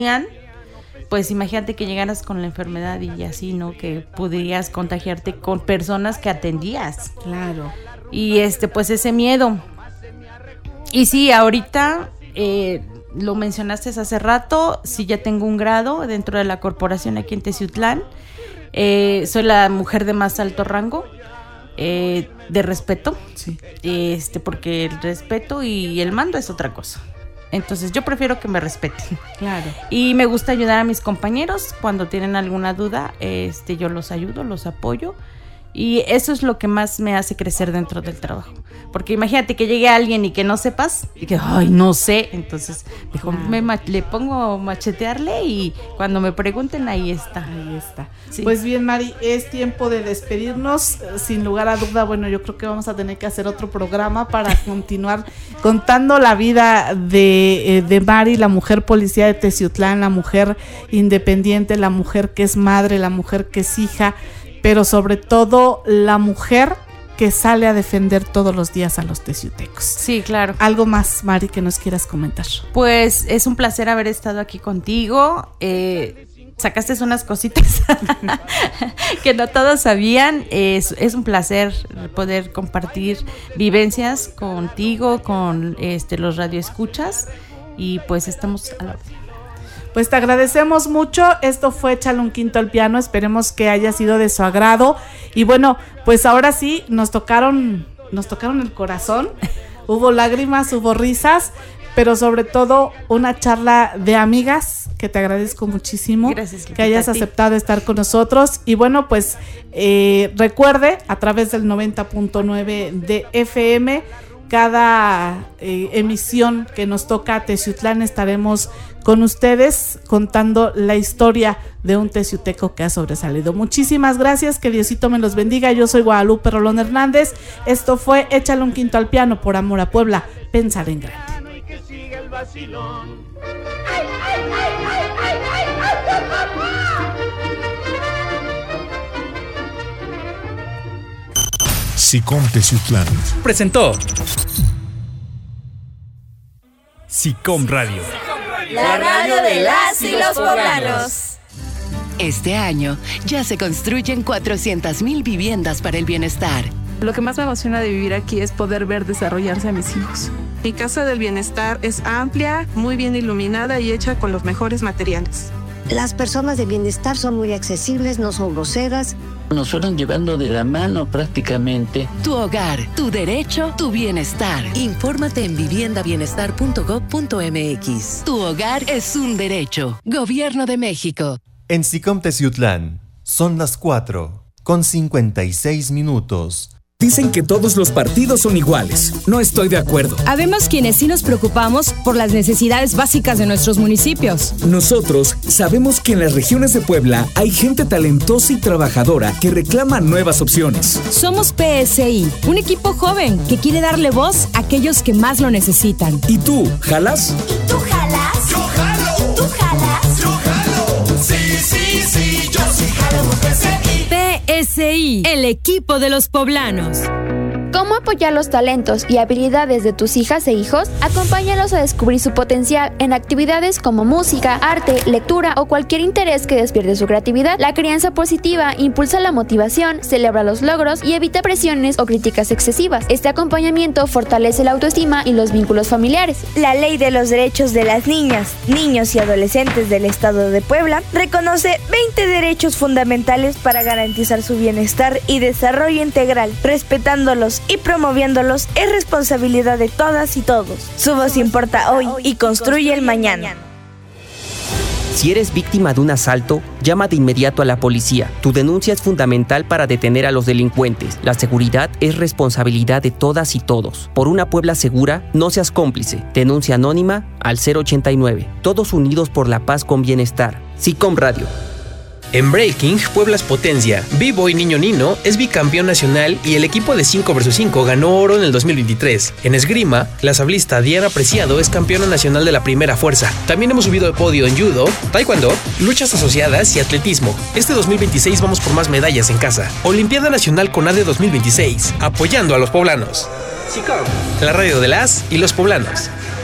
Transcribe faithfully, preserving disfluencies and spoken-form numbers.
pues imagínate que llegaras con la enfermedad y así, ¿no? Que podrías contagiarte con personas que atendías. Claro. Y este, pues ese miedo. Y sí, ahorita, eh, lo mencionaste hace rato, sí ya tengo un grado dentro de la corporación aquí en Teciutlán. Eh, soy la mujer de más alto rango, eh, de respeto. Sí. Este, porque el respeto y el mando es otra cosa. Entonces yo prefiero que me respeten. Claro. Y me gusta ayudar a mis compañeros cuando tienen alguna duda, este, yo los ayudo, los apoyo. Y eso es lo que más me hace crecer dentro del trabajo. Porque imagínate que llegue alguien y que no sepas, y que, ay, no sé. Entonces, mejor Claro. me, le pongo a machetearle y cuando me pregunten, ahí está. Ahí está. Sí. Pues bien, Mari, es tiempo de despedirnos. Sin lugar a duda, bueno, yo creo que vamos a tener que hacer otro programa para continuar contando la vida de, eh, de Mari, la mujer policía de Teciutlán, la mujer independiente, la mujer que es madre, la mujer que es hija, pero sobre todo la mujer que sale a defender todos los días a los teciutecos. Sí, claro. ¿Algo más, Mari, que nos quieras comentar? Pues es un placer haber estado aquí contigo. Eh, sacaste unas cositas que no todos sabían. Es, es un placer poder compartir vivencias contigo, con este, los radioescuchas, y pues estamos a la orden. Pues te agradecemos mucho. Esto fue Échale un Quinto al Piano. Esperemos que haya sido de su agrado. Y bueno, pues ahora sí, nos tocaron, nos tocaron el corazón. Hubo lágrimas, hubo risas, pero sobre todo una charla de amigas, que te agradezco muchísimo. Gracias, que hayas aceptado estar con nosotros. Y bueno, pues eh, recuerde, a través del noventa punto nueve de F M, cada eh, emisión que nos toca a Teciutlán, estaremos con ustedes contando la historia de un teciuteco que ha sobresalido. Muchísimas gracias, que Diosito me los bendiga. Yo soy Guadalupe Rolón Hernández. Esto fue Échale un Quinto al Piano, por amor a Puebla, pensar en grande. SICOM Teciutlán presentó SICOM Radio, la radio de las y los poblanos. Este año ya se construyen cuatrocientas mil viviendas para el bienestar. Lo que más me emociona de vivir aquí es poder ver desarrollarse a mis hijos. Mi casa del bienestar es amplia, muy bien iluminada y hecha con los mejores materiales. Las personas de bienestar son muy accesibles, no son groseras. Nos fueron llevando de la mano prácticamente. Tu hogar, tu derecho, tu bienestar. Infórmate en vivienda bienestar punto gob punto m x. Tu hogar es un derecho. Gobierno de México. En SICOM Teciutlán son las cuatro con cincuenta y seis minutos. Dicen que todos los partidos son iguales. No estoy de acuerdo. Habemos quienes sí nos preocupamos por las necesidades básicas de nuestros municipios. Nosotros sabemos que en las regiones de Puebla hay gente talentosa y trabajadora que reclama nuevas opciones. Somos P S I, un equipo joven que quiere darle voz a aquellos que más lo necesitan. ¿Y tú, jalas? ¿Y tú jalas? Yo jalo. ¿Tú jalas? Yo jalo. Sí, sí, sí, yo sí jalo con P S I. P S I, el equipo de los poblanos. ¿Cómo apoyar los talentos y habilidades de tus hijas e hijos? Acompáñalos a descubrir su potencial en actividades como música, arte, lectura o cualquier interés que despierte su creatividad. La crianza positiva impulsa la motivación, celebra los logros y evita presiones o críticas excesivas. Este acompañamiento fortalece la autoestima y los vínculos familiares. La Ley de los Derechos de las Niñas, Niños y Adolescentes del Estado de Puebla reconoce veinte derechos fundamentales para garantizar su bienestar y desarrollo integral, respetándolos y promoviéndolos es responsabilidad de todas y todos. Su voz importa hoy y construye el mañana. Si eres víctima de un asalto, llama de inmediato a la policía. Tu denuncia es fundamental para detener a los delincuentes. La seguridad es responsabilidad de todas y todos. Por una Puebla segura, no seas cómplice. Denuncia anónima al cero ochenta y nueve. Todos unidos por la paz con bienestar. SICOM Radio. En breaking, Puebla es potencia. B-Boy Niño Nino es bicampeón nacional y el equipo de cinco versus cinco ganó oro en el dos mil veintitrés. En esgrima, la sablista Diana Preciado es campeona nacional de la primera fuerza. También hemos subido de podio en judo, taekwondo, luchas asociadas y atletismo. Este dos mil veintiséis vamos por más medallas en casa. Olimpiada Nacional CONADE dos mil veintiséis, apoyando a los poblanos. SICOM, la radio de las y los poblanos.